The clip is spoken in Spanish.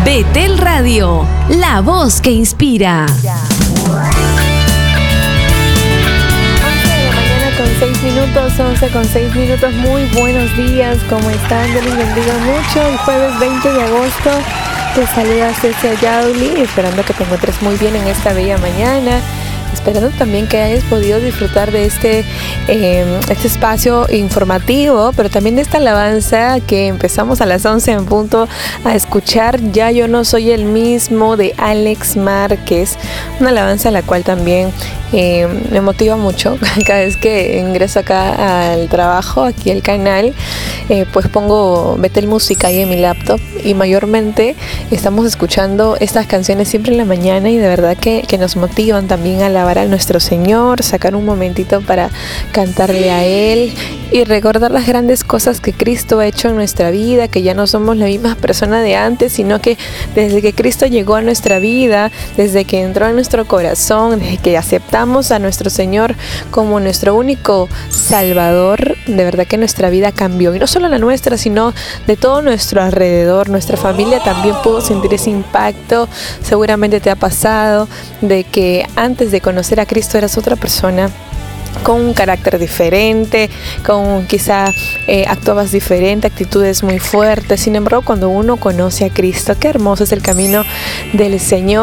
Betel Radio, la voz que inspira. 11 con 6 minutos, muy buenos días, ¿cómo están? Dios les bendiga mucho. El jueves 20 de agosto te saluda Cecia Yauli, esperando que te encuentres muy bien en esta bella mañana. Esperando también que hayas podido disfrutar de este espacio informativo, pero también de esta alabanza que empezamos a las 11 en punto a escuchar. Ya yo no soy el mismo, de Alex Márquez, una alabanza a la cual también me motiva mucho. Cada vez que ingreso acá al trabajo, aquí al canal, pues pongo Betel Música ahí en mi laptop y mayormente estamos escuchando estas canciones siempre en la mañana y de verdad que nos motivan también a alabar a nuestro Señor, sacar un momentito para cantarle a Él y recordar las grandes cosas que Cristo ha hecho en nuestra vida, que ya no somos la misma persona de antes, sino que desde que Cristo llegó a nuestra vida, desde que entró en nuestro corazón, desde que aceptamos a nuestro Señor como nuestro único Salvador, de verdad que nuestra vida cambió. Y no solo la nuestra, sino de todo nuestro alrededor. Nuestra familia también pudo sentir ese impacto. Seguramente te ha pasado de que antes de conocer a Cristo eras otra persona, con un carácter diferente, con quizá actuabas diferente, actitudes muy fuertes. Sin embargo, cuando uno conoce a Cristo, qué hermoso es el camino del Señor.